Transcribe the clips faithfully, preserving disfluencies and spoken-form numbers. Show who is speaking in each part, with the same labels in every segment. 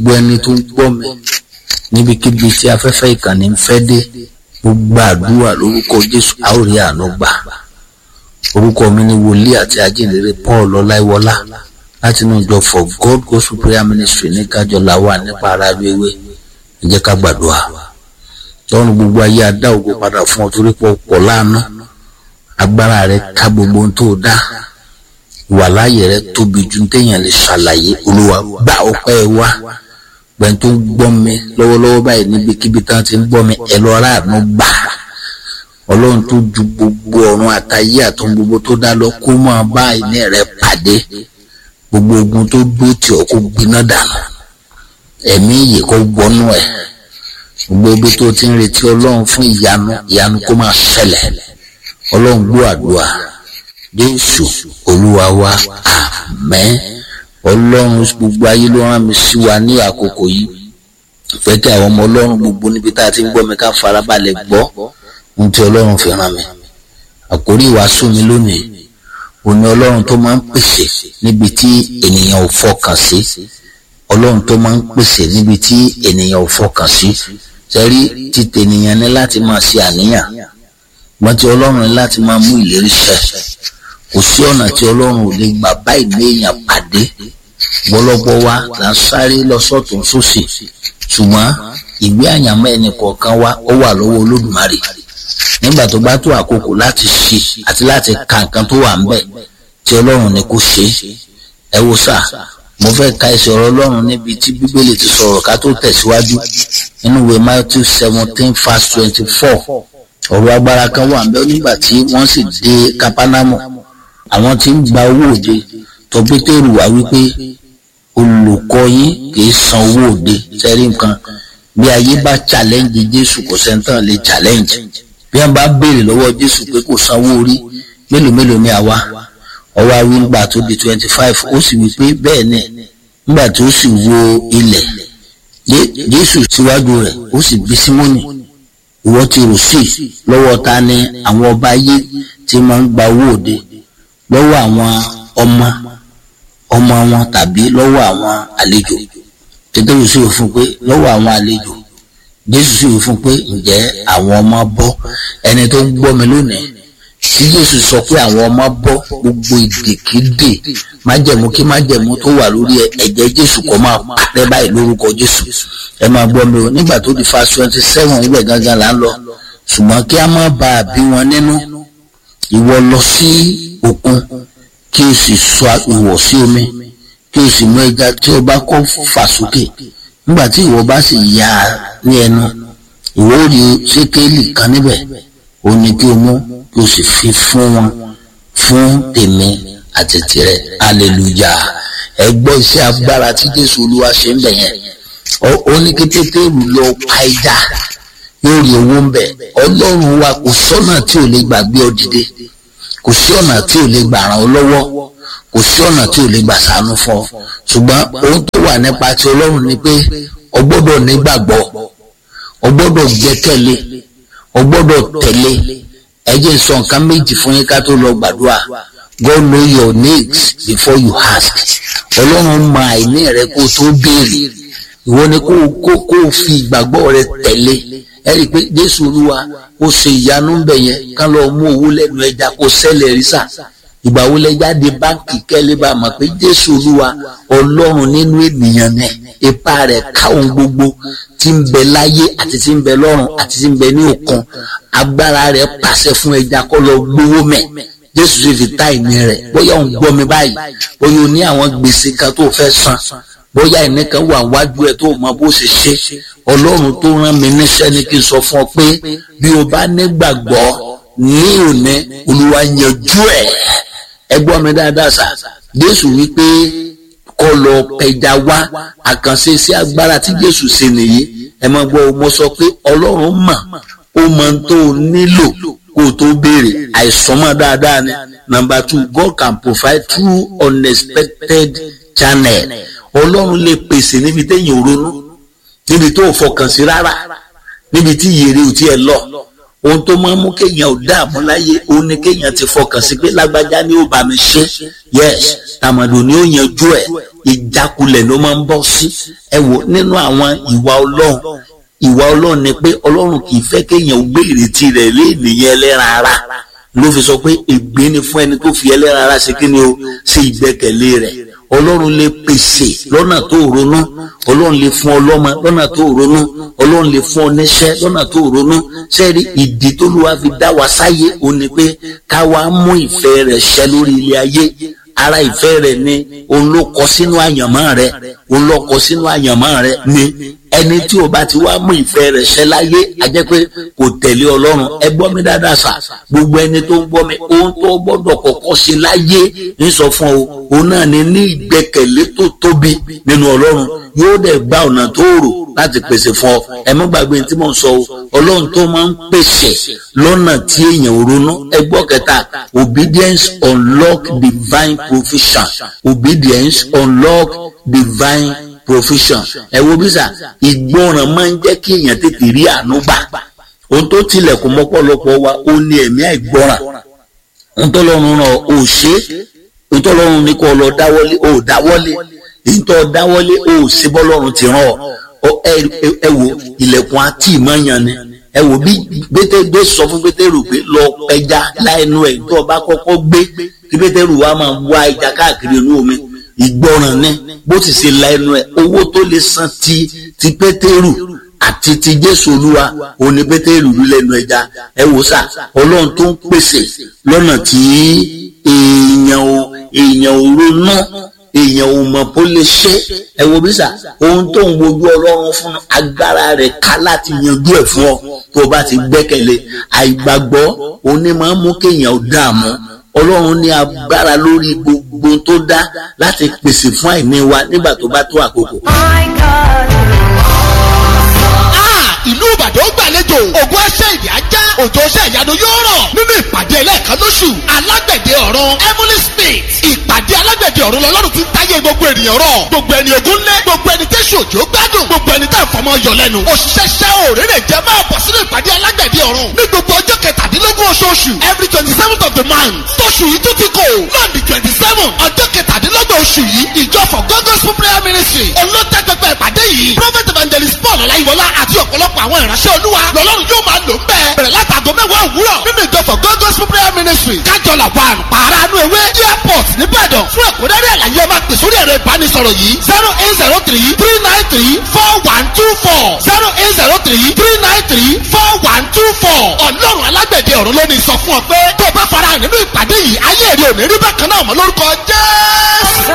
Speaker 1: gbogbo ẹni tó ń gbọ́ mi níbikíbi tí afẹ́fẹ́ ìkànnì ń fẹ́ dé, gbogbo àdúrà lórúkọ Jésù a ó rí àánú gbà. Orúkọ mi ni wòlíì àti ajínrere Paul Ọláìwọlá láti inú ìjọ For God Gospel Prayer Ministry ní Kájọlá wà nípa ara wéwé. Ẹ jẹ́ ká gbàdúrà. Lọ́run gbogbo ayé á dá ògo padà fún ọ torí pé ọ̀pọ̀ láàánú. Agbára rẹ ká gbogbo ohun tó dá. Ìwàláyé rẹ tóbi ju téèyàn lè ṣàlàyé. Olúwa gbà ọpẹ́ wa. Gbẹ̀n tó ń gbọ́ mi lọ́wọ́lọ́wọ́ báyìí níbikíbi tí wọ́n ti ń gbọ́ mi ẹ lọ ráàánú gbà. Ọlọ́run tó ju gbogbo ọ̀run àtayé àtohun gbogbo tó dá lọ kó máa bá ìní rẹ pàdé. Gbogbo ogun tó dó tì ọ́ kó gbiná dànù. Ẹ̀mí ìyè kó gbọ́nú ẹ̀. Gbogbo ibi tó ti ń retí Ọlọ́run fún ìyanu ìyanu kó máa ṣẹlẹ̀. Ọlọ́run gbọ́ àdúrà. Jésù Olúwa wa, àmín. Ọlọ́run gbogbo ayé ló rán mi sí wa ní àkókò yìí. Fẹ́ kí àwọn ọmọ Ọlọ́run gbogbo níbi tá a ti ń gbọ́ mi ká farabalẹ̀ gbọ́ ohun tí Ọlọ́run fi rán mi. Àkórí ìwàásù mi lónìí, òní Ọlọ́run tó máa ń pèsè níbi tí ènìyàn ò fọkàn sí. Ọlọ́run tó máa ń pèsè níbi tí ènìyàn ò fọkàn sí. Sẹ́rí ti tènìyàn ní láti máa ṣe àníyàn. Wọ́n ti Ọlọ́run ní láti máa mú ìlérí ṣẹ. Kò sí ọ̀nà tí Ọlọ́run ò lè gbà bá ìlú èèyàn pàdé. Gbọ́lọ́gbọ́ wa là ń sáré lọ sọ́tún sósì. Ṣùgbọ́n ìwé àyànmọ́ ẹnì kọ̀ọ̀kan wa ó wà lọ́wọ́ Olódùmarè. Nígbà tó bá tó àkókò láti ṣe àti láti ka nǹkan tó wà ńbẹ̀ tí Ọlọ́run ní kó ṣe. Ẹ wo sà, mo fẹ́ ka ẹsẹ̀ ọ̀rọ̀ Ọlọ́run níbi tí Bíbélì ti sọ̀rọ̀ ká tó tẹ̀síwájú. Nínú ìwé Matthew seventeen verse twenty-four. Ọ̀rọ̀ agbára kan wà ńbẹ̀ nígbà tí wọ́n sì dé Kápánámù. Àwọn tí ń gba owó òde tó Pétérù wá wípé olùkọ́ yín kì í san owó òde. Sẹ́rí nǹkan bí ayé bá challenge Jésù kò sẹ́ńtàn lè challenge. Bí wọ́n bá béèrè lọ́wọ́ Jésù pé kò sanwó orí mélòó mélòó ni àwa. Ọwọ́ awí ńgbà tó di twenty five ó sì wípé bẹ́ẹ̀ ni nígbà tó sì wo ilẹ̀ Jésù síwájú rẹ̀ ó sì bí Símónì, ìwọ ti rò sí lọ́wọ́ ta ni àwọn ọba ayé tí máa ń gba owó òde, lọ́wọ́ àwọn ọmọ ọmọ wọn tàbí lọ́wọ́ àwọn àlejò. Pétérù sì wí fún pé lọ́wọ́ àwọn àlejò. Jésù sì wí fún pé ǹjẹ́ àwọn ọmọ bọ́? Ẹni tó ń gbọ́ mi lónìí tí Jésù sọ pé àwọn ọmọ bọ́, gbogbo ìdèkídè májẹ̀mú kí májẹ̀mú tó wà lórí ẹ̀jẹ̀ Jésù kó máa pàtẹ́ báyìí lórúkọ Jésù. Ẹ máa gbọ́ mi o, nígbà tó di verse twenty seven ibẹ̀ gangan là ń lọ. Ṣùgbọ́n kí a má bàa bí wọn nínú, ìwọ lọ sí òkun kí o sì sọ ìwọ̀ sí omi kí o sì mú ẹja tí o bá kọ́ fà sókè. Nígbà tí ìwọ bá sì yà á ní ẹnu, ìwọ ó rí ṣékélì kan níbẹ̀, ó ní kí o mú kí o sì fi fún wọn fún tèmi àti tìrẹ. Hallelujah. Ẹ gbọ́ iṣẹ́ agbára tí Jésù Olúwa ṣe ń bẹ̀ yẹn. Ó ní kí Pétérù lọ pa ẹja yóò rí owó ń bẹ̀. Ọlọ́run wa kò sọ́nà tí ò lè gbàgbé ọ dìde. Kò sí ọ̀nà tí ò lè gbà ràn ọ́ lọ́wọ́. Kò sí ọ̀nà tí ò lè gbà ṣàánú fún ọ. Ṣùgbọ́n ohun tó wà nípa ti Ọlọ́run ni pé o gbọ́dọ̀ nígbàgbọ́, o gbọ́dọ̀ gbẹ́kẹ̀lé, o gbọ́dọ̀ tẹ̀lé. Ẹ jẹ́ sọ nǹkan méjì fún yín ká tó lọ gbàdúrà. God know your needs before you ask. Ọlọ́run mọ àìní rẹ kó tó béèrè. Ìwọ ni kó kó kó fi ìgbàgbọ́ rẹ tẹ̀lé. Ẹ rí i pé Jésù Olúwa ó ṣe ìyanu ń bẹ̀ yẹn kán lọ mú owó lẹ́nu ẹja kó sẹ́lẹ̀ rí sà. Ìgbà wo lẹ jáde báńkì kẹ́lẹ́ bá mọ̀ pé Jésù Olúwa Ọlọ́run nínú ènìyàn ní ipa rẹ̀ káwọn gbogbo tí ń bẹ láyé àti tí ń bẹ lọ́run àti tí ń bẹ ní òkun. Agbára rẹ̀ pàṣẹ fún ẹja kó lọ gbówó mẹ́. Jésù sì fi tá ìní rẹ̀. Bóyá òun gbọ́ mi báyìí, bóyá o ní àwọn gbèsè kan tó fẹ́ san, bóyá ìní kan wà wájú ẹ tó mọ bó ṣe ṣe. Ọlọ́run tó rán mi níṣẹ́ ni kí n sọ fún ọ pé bí o bá nígbàgbọ́ ní òní Olúwa yanjú ẹ̀. Ẹ gbọ́ mi dáadáa sà. Jésù wípé kó lọ pẹja wá. Àkànṣe sí agbára tí Jésù ṣe nìyí. Ẹ máa gbọ́ mo sọ pé Ọlọ́run mọ̀, ó mọ ohun tó nílò kó tó béèrè. Àìsàn mọ́ dáadáa ni. Number two, God can provide through unexpected channel. Ọlọ́run lè pèsè níbi téèyàn ronú, níbi tó fọkàn sí rárá, níbi tí yèrè ò tiẹ̀ lọ. ohun tó máa ń mú kéèyàn ò dààmú láyé òun ni kéèyàn ti fọkàn sí pé lágbájá ni ó bá mi ṣe, yes tàmọ̀dò ni ó yanjú ẹ̀, ìjákulẹ̀ ló máa ń bọ́ sí. ẹ wò nínú àwọn ìwà Ọlọ́run, ìwà Ọlọ́run ni pé Ọlọ́run kì í fẹ́ kéèyàn ò gbé ìrètí rẹ̀ lé ènìyàn ẹlẹ́ran ara, ló fi sọ pé ègbé ni fún ẹni tó fi ẹlẹ́ran ara ṣe kíni o, ṣe ìgbẹ́kẹ̀lé rẹ̀. Ọlọ́run lè pèsè lọ́nà tó ronú, Ọlọ́run lè fún ọlọ́mọ lọ́nà tó ronú, Ọlọ́run lè fún ọníṣẹ́ lọ́nà tó ronú. sẹ́ẹ̀rí ìdí t'Olúwa fi dá wa sáyé òun ni pé ká wá mú ìfẹ́ rẹ̀ ṣẹ lórí ilé ayé. Ara ìfẹ́ rẹ̀ ni òun ló kọ sínú àyànmọ́ rẹ̀, òun ló kọ sínú àyànmọ́ rẹ̀ ni ẹni tí o bá ti wá mú ìfẹ́ rẹ̀ ṣẹ láyé a jẹ́ pé kò tẹ̀lé Ọlọ́run. Ẹ gbọ́ mi dáadáa sà, gbogbo ẹni tó ń gbọ́ mi, ohun tó gbọ́dọ̀ kọ́kọ́ ṣe láyé ń sọ fún ọ, òun náà ni ní ìgbẹ́kẹ̀lé tó tóbi nínú Ọlọ́run, yóò dẹ̀ gba ọ̀nà tó rò láti pèsè fún ọ. ẹ má gbàgbé tí mò ń sọ o, Ọlọ́run tó máa ń pèsè lọ́nà tí èèyàn ò ronú. ẹ gbọ́ kẹta, obedience unlock divine provision, obedience unlock divine provision. ẹ wo bí sà, ìgbọràn máa ń jẹ́ kí èèyàn tètè rí àánú gbà. ohun tó tilẹ̀kùn mọ́pọ̀lọpọ̀ wa ó ní ẹ̀mí àìgbọràn. ohun tó lọ́run ràn ò ṣe, ohun tó lọ́run ní kó lọ dáwọ́lé ò dáwọ́lé, èyí tó dáwọ́lé ò ṣe bọ́lọ́run ti ràn ọ́. ẹ wo ilẹ̀kùn àti ìmọ̀yàn ni. ẹ wo bí Pétérù sọ fún Pétérù pé lọ pẹja láìnú ẹ̀ tó o bá kọ́kọ́ gbé, kí Pétérù wa máa wá ẹja káàkiri inú omi. Ìgbọràn ni bó ti ṣe la ẹnu ẹ, owó tó lè san ti ti Pétérù àti ti Jésù Olúwa òun ni Pétérù rí lẹ́nu ẹja. ẹ wò sà, Ọlọ́run tó ń pèsè lọ́nà tí èèyàn ò èèyàn ò ronú, èèyàn ò mọ̀ bó lè ṣe. ẹ wo bí sà, ohun tó ń wojú Ọlọ́run fún agbára rẹ̀ ká láti yanjú ẹ̀ fún ọ tó o bá ti gbẹ́kẹ̀lé. Àìgbàgbọ́ òun ni máa ń mú kéèyàn ò dààmú. Ọlọ́run ní agbára lórí gbogbo tó dá láti pèsè fún àìní wa nígbà tó bá tó àkókò.
Speaker 2: Ìlú Ìbàdàn gbàlejò ògùn ẹsẹ̀ ìdí ajá, òjò ṣẹ́ ìyanu yóò rọ̀ nínú ìpàdé ẹlẹ́ẹ̀kan lóṣù alágbẹ̀dẹ ọ̀run Heavenly Spirit. Ìpàdé alágbẹ̀dẹ ọ̀run lọ́lọ́run ti ń táyé gbogbo ènìyàn rọ̀, gbogbo ẹni ogún lé, gbogbo ẹni tẹ́sù òjò gbádùn, gbogbo ẹni tẹ́ ìfọmọ yọ lẹ́nu. Òṣìṣẹ́ ṣẹ́ òrèrè jẹ́ máa bọ̀ sínú ìpàdé alágbẹ̀dẹ ọ̀run ní gbogbo ọjọ́ kẹtàdínlógún oṣooṣù every twenty seventh of the month. Tóṣù yìí tún ti kò lọ́ọ̀dì twenty seven ọjọ́ kẹtàdínlógún oṣù yìí ìjọ for God Gospel Prayer Ministry olótẹ́gbẹ̀gbẹ̀ ìpàdé yìí Prophet Evangelist Paul Ọláyíwọlá àti ọ̀pọ̀lọpọ̀ àwọn ìránṣẹ́ Olúwa lọ́lọ́run yóò máa lò ń bẹ́ẹ̀ bẹ̀rẹ̀ látàgọ́ mẹ́wàá òwúrọ̀ nínú ìjọ for God Gospel Prayer Ministry kájọlá one pàránù ewé airport nìbàdàn. Fún ẹ̀kúnrẹ́rẹ́ àlàyé ẹ máa pè sórí ẹ̀rọ ìbánisọ̀rọ̀ yìí zero eight zero three three nine three four one two four zero eight zero three three nine three four one two four. Ọlọ́run alágbẹ̀dẹ ọ̀run ló ní sọ fún ọ pé tó o bá fara nínú ìpàdé yìí ayé èrè ò ní rí bákan náà mọ́ lórúkọ Jésù.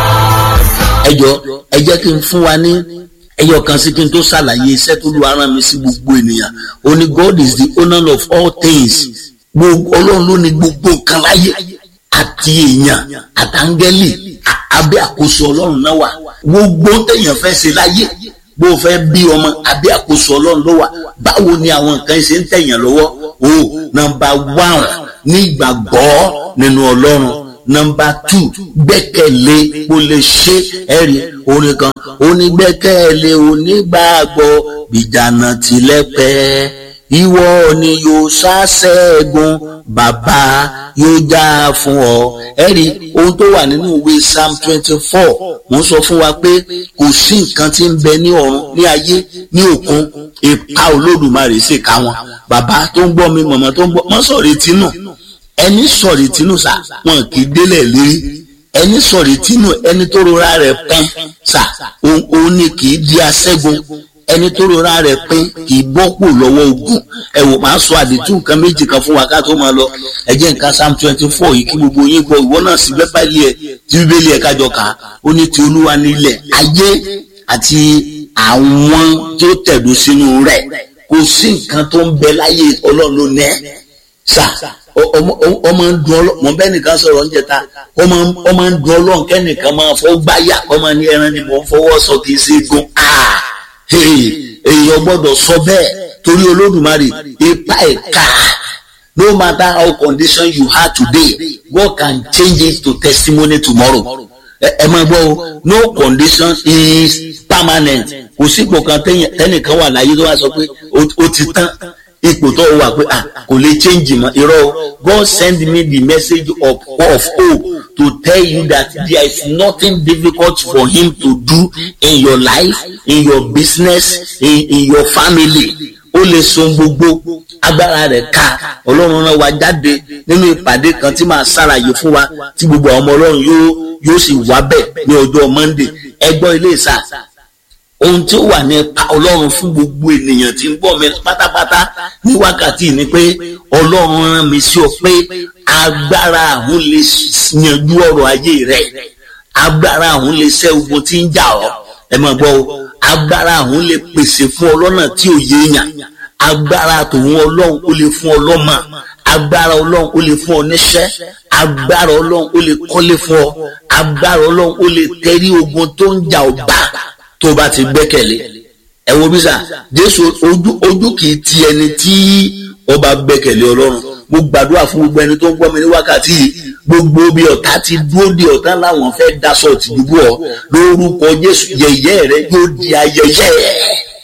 Speaker 1: ẹ jọ ẹ jẹ́ kí n fún wa ní ẹyọ kan sí kí n tó ṣàlàyé iṣẹ́ tó lu ara mi sí gbogbo ènìyàn. ó ní God is the owner of all things. gbogbo Ọlọ́run ló ní gbogbo nǹkan láyé, àti èèyàn àtàngẹ́lì abẹ́ àkóso Ọlọ́run náà wà. gbogbo téèyàn fẹ́ ṣe láyé, bó o fẹ́ bí ọmọ abẹ́ àkóso Ọlọ́run ló wà. báwo ni àwọn nǹkan ṣe ń tẹ̀yàn lọ́wọ́? o nọ́mbà one ní ìgbàgbọ́ nínú Ọlọ́run. nọ́mbà two gbẹ́kẹ̀lé kó lè ṣe. ẹ̀rí orin kan onígbẹ́kẹ̀lé onígbàgbọ́ bìjànà tilẹ̀pẹ́, ìwọ ni yóò ṣàṣẹ́gun bàbá yóò jà fún ọ. ẹ̀rí ohun tó wà nínú ìwé Psalm twenty four wọ́n sọ fún wa pé kò sí nǹkan tí ń bẹ ní ọ̀run ní ayé ní òkun ipa Olódùmarè sì ká wọn. bàbá tó ń gbọ́ mi, màmá tó ń gbọ́ mọ́ sọ̀rọ̀ tínú, ẹni sọ̀rọ̀ tínú sà wọn kì í délẹ̀ lérí. ẹni sọ̀rọ̀ tínú, ẹni tó rora rẹ̀ pín sà òun ni kì í di aṣẹ́gun. ẹni tó rora rẹ̀ pín kì í bọ́pò lọ́wọ́ ogun. ẹ wò máa sọ àdìtú nǹkan méjì kan fún wa ká tó máa lọ. ẹ jẹ́ nǹkan Psalm twenty four yìí kí gbogbo yín gbọ́, ìwọ náà sì bẹ́ẹ̀ báyìí ẹ̀ tí bíbélì ẹ̀ kájọ kà á. ó ní ti Olúwa nílẹ̀ ayé àti àwọn tó tẹ̀dó sínú rẹ̀. kò sí nǹkan tó ń bẹ láyé Ọlọ́run ló ní sà. ọmọ ń dun Ọlọ́run, mọ̀ bẹ́ẹ̀ nìkan sọ̀rọ̀ oúnjẹ ta, ọmọ ń dun Ọlọ́run kẹ́nìkan máa fọ́ gbáyà ọmọ ní ẹran ni mò ń fọwọ́ sọ kì í ṣe gun. èèyàn gbọ́dọ̀ sọ bẹ́ẹ̀ torí Olódùmarè ipa ẹ̀ka. no matter how condition you are today, God can change it to testimony tomorrow. ẹ máa gbọ́ o, no condition is permanent. kò sípò kan tẹ́nìkan wà láyé tó wá sọ pé ó ti tán. ipò tó wà pé ah kò lè change mọ́ irọ́. God send me the message of of hope to tell you that there is nothing difficult for him to do in your life, in your business, in, in your family. Ó lè so gbogbo, agbára rẹ̀ ká. Ọlọ́run rán wa jáde nínú ìpàdé kan tí màá ṣàlàyé fún wa tí gbogbo àwọn ọmọ Ọlọ́run yóò yóò sì wá bẹ̀ ní ọjọ́ Monday. Ẹ gbọ́ ilé ìsà. Ohun tí ó wà ní ipa Ọlọ́run fún gbogbo ènìyàn tí ń gbọ́ mi pátápátá ní wákàtí ni pé Ọlọ́run rán mi sí ọ pé agbára àwọn lè yanjú ọ̀rọ̀ ayé rẹ̀. Agbára àwọn lè ṣẹ́ ogun tí ń jà ọ́. Ẹ máa gbọ́ o. Agbára àwọn lè pèsè fún ọ lọ́nà tí ò yé èèyàn. Agbára tòun Ọlọ́run ó lè fún ọ lọ́mọ. Agbára Ọlọ́run ó lè fún ọ níṣẹ́. Agbára Ọlọ́run ó lè kọ́lé fún ọ. Agbára Ọlọ́run ó lè tẹrí ogun tó ń jà ọ́ bá tó bá ti gbẹ́kẹ̀lé. Ẹ wo bí sà, Jésù ojú ojú kì í ti ẹni tí ó bá gbẹ́kẹ̀lé Ọlọ́run. Mo gbàdúrà fún gbogbo ẹni tó ń gbọ́ mi ní wákàtí yìí, gbogbo bí ọ̀tá ti dúró de ọ̀tá láwọn fẹ́ daṣọ tìdúbú ọ lórúkọ Jésù, yẹ̀yẹ́ rẹ yóò di ayẹyẹ.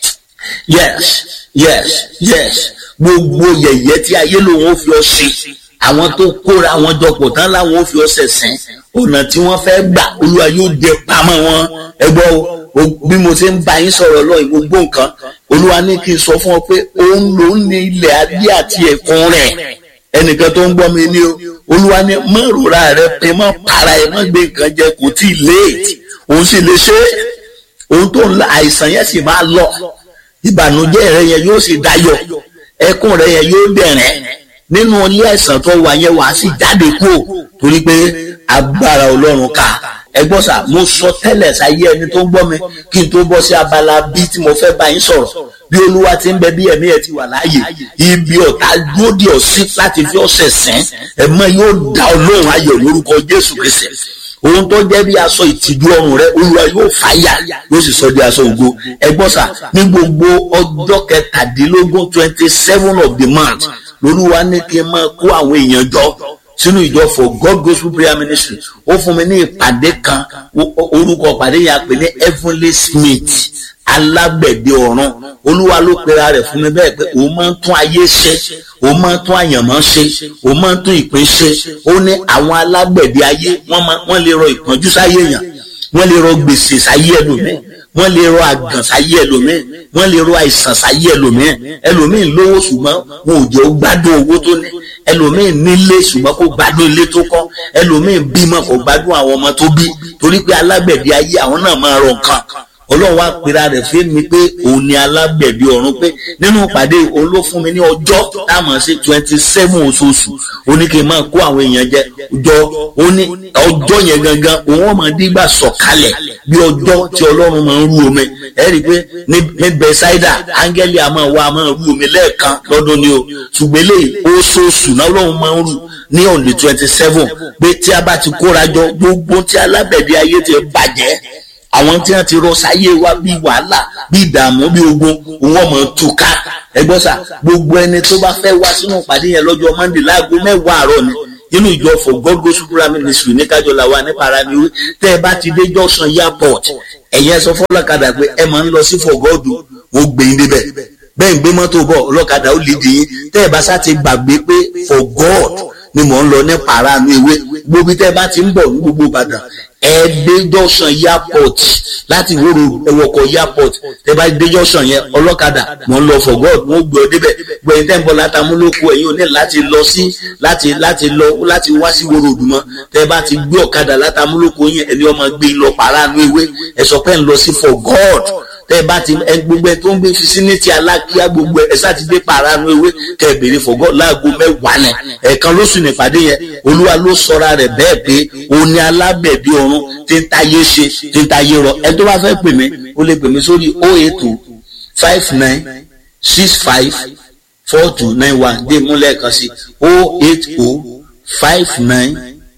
Speaker 1: Yes, yes, yes. Gbogbo yẹ̀yẹ́ tí ayé lòun ó fi ọ ṣe, àwọn tó kóra wọn jọpọ̀ tán láwọn ó fi ọ ṣẹ̀sìn, ọ̀nà tí wọ́n fẹ́ gbà Olúwa yóò dẹ pamọ́ wọn. Ẹ gbọ́ o, bí mo ṣe ń bá yín sọ̀rọ̀ lọ gbogbo nǹkan, Olúwa ní kí n sọ fún ọ pé òun ló ń ní ilẹ̀ ayé àti ẹ̀kún rẹ̀. Ẹnìkan tó ń gbọ́ mi ní o, Olúwa ní má rora rẹ pé má para ẹ má gbé nǹkan jẹ, kò tí ì léètì, òun sì lè ṣe é. Ohun tó ń la àìsàn yẹn sì máa lọ, ìbànújẹ́ rẹ yẹn yóò sì dayọ̀, ẹkún rẹ yẹn yóò dẹ̀rẹ̀. Nínú ilé àìsàn tó wà yẹn wàá sì jáde kúrò torí pé agbára Ọlọ́run ká. Ẹ gbọ́ sà, mo sọ tẹ́lẹ̀ sáyé ẹni tó ń gbọ́ mi kí n tó bọ́ sí abala bí tí mo fẹ́ bá yín sọ̀rọ̀. Bí Olúwa ti ń bẹ bí ẹ̀mí ẹ̀ ti wà láàyè, ibi ọ̀tá dúró dì ọ́ sí láti fi ọ̀sẹ̀ sẹ́n, ẹ̀mọ́ yóò dá ọ lóhùn ayọ̀ lórúkọ Jésù Kristi. Ohun tó jẹ́ bí aṣọ ìtìjú ọrùn rẹ, Olúwa yóò fàyà, yóò sì sọ di aṣọ ògo. Ẹ gbọ́ sà, ní gbogbo ọjọ́ kẹtàdínlógún twenty seven of the month, l'Olúwa ní kí n máa kó àwọn èèyàn jọ sínú ìjọ For God Gospel Prayer Ministry. Ó fún mi ní ìpàdé kan, orúkọ ìpàdé yẹn a pè ní Heavenly Smith, alágbẹ̀dẹ ọ̀run. Olúwa ló pera rẹ̀ fún mi bẹ́ẹ̀ pé òun máa ń tún ayé ṣe, òun máa ń tún àyànmọ́ ṣe, òun máa ń tún ìpín ṣe. Ó ní àwọn alágbẹ̀dẹ ayé wọ́n máa wọ́n lè rọ ìpọ́njú sáyé èèyàn, wọ́n lè rọ gbèsè sáyé ẹlòmíì, wọ́n lè rọ àgàn sáyé ẹlòmíì, wọ́n lè rọ àìsàn sáyé ẹlòmíì. Ẹlòmíì lówó ṣùgbọ́n wọn ò jẹ́ ó gbádùn owó tó ní. Ẹlòmíì nílé ṣùgbọ́n kò gbádùn ilé tó kọ́. Ẹlòmíì bímọ kò gbádùn àwọn ọmọ tó bí, torí pé alágbẹ̀dẹ ayé àwọn náà máa rọ nǹkan. Ọlọ́run wá pera rẹ̀ fún mi pé òun ni alágbẹ̀dẹ ọ̀run, pé nínú ìpàdé òun ló fún mi ní ọjọ́ táwọn ṣe twenty seven oṣooṣù. Ó ní kí n máa kó àwọn èèyàn jẹ jọ, ó ní ọjọ́ yẹn gangan òun ọmọ dígbà sọ̀kalẹ̀ bí ọjọ́ tí Ọlọ́run máa ń rú omi. Ẹ rí i pé ní Bẹ́sáídà áńgẹ́lì a máa wá a máa rú omi lẹ́ẹ̀kan lọ́dún ni o, ṣùgbọ́n eléyìí oṣooṣù náà Ọlọ́run máa ń rú ní on the twenty seven, pé tí a bá ti kóra jọ gbogbo tí alágbẹ̀dẹ ayé ti bàjẹ́, àwọn tí wọ́n ti rọ sáyé wa bí wàhálà bí ìdààmú bí ogun, òun ọmọ túká. Ẹ gbọ́ sà, gbogbo ẹni tó bá fẹ́ wá sínú ìpàdé yẹn lọ́jọ́ Monday láago mẹ́wàá àárọ̀ ni nínú ìjọ For God Gospel Prayer Ministry ní Kájọlá wa ní Paramiwe. Tẹ́ ẹ bá ti dé junction airport, ẹ̀yẹ sọ fọ́lọ́kadà pé ẹ máa ń lọ sí For God, ó gbé yín débẹ̀. Bẹ́ẹ̀ ń gbé mọ́tò bọ̀, ọlọ́kadà ó lè dì yín. Tẹ́ ẹ bá sá ti gbàgbé pé For God ni mò ń lọ ní Paramiwe, gbogbo tẹ́ ẹ bá ti ń bọ̀ ní gbogbo Ìbàdàn, ẹ dé junction airport láti wóró ẹwọkọ̀ airport. Tẹ́ bá dé junction yẹn, ọlọ́kadà mò ń lọ For God, wọ́n gbé ọ débẹ̀. Gbẹ̀yìn tẹ́ ń bọ̀ látàmúlòkù, ẹ̀yin ò ní láti lọ sí láti láti lọ láti wá sí wóró òdùmọ̀. Tẹ́ bá ti gbé ọ̀kadà látàmúlòkù yẹn, ẹni ọmọ gbé lọ Paramiwe, ẹ sọ pé ń lọ sí For God. Tẹ́ bá ti ẹ gbogbo ẹ tó ń gbé fisiniti alákíá gbogbo ẹ sá ti dé Paramiwe, kẹ́ béèrè For God láago mẹ́wàá ni ẹ̀ẹ̀kan lóṣù nípàdé yẹn. Olúwa ló sọra rẹ̀ bẹ́ẹ̀ pé òun ni alágbẹ̀dẹ ọ̀run tí ń táyé ṣe, tí ń táyé rọ. Ẹ tó bá fẹ́ pè mí, ó lè pè mí sórí oh eight two five nine six five four two nine one. dé múlẹ̀ kan sí oh eight oh five nine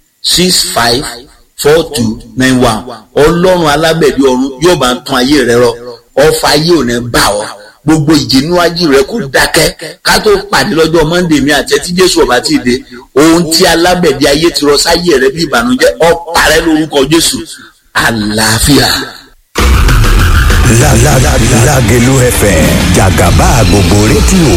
Speaker 1: six five four two nine one. Ọlọ́run alágbẹ̀dẹ ọ̀run yóò bá ń tún ayé rẹ rọ, ọfà ayé ò ní bá ọ, gbogbo ìjìnú ayé rẹ kò dákẹ́. Ká tó pàdé lọ́jọ́ Monday mi àti ẹtí Jésù ọba ti dé, ohun tí alágbẹ̀dẹ ayé ti rọ sáyé rẹ bí ìbànújẹ́, ó parẹ́ lórúkọ Jésù. Àlàáfíà.
Speaker 3: Lágẹ̀lú F M, Jàgàbá gbogbo rédíò